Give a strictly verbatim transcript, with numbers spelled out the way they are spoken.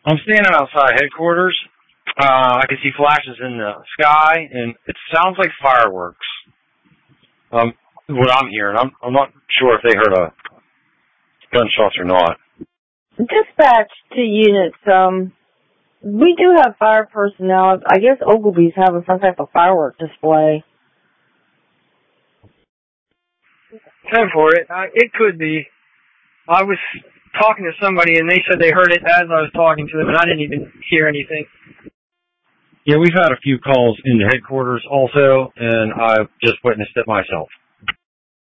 I'm standing outside headquarters. Uh, I can see flashes in the sky, and it sounds like fireworks. Um, what I'm hearing. I'm, I'm not sure if they heard a gunshots or not. Dispatch to units. Um, we do have fire personnel. I guess Ogilvy's having some type of firework display. Ten for it. Uh, it could be. I was talking to somebody, and they said they heard it as I was talking to them, and I didn't even hear anything. Yeah, we've had a few calls into headquarters also, and I've just witnessed it myself.